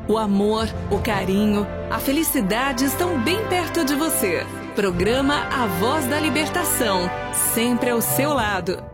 O amor, o carinho, a felicidade estão bem perto de você. Programa A Voz da Libertação, sempre ao seu lado.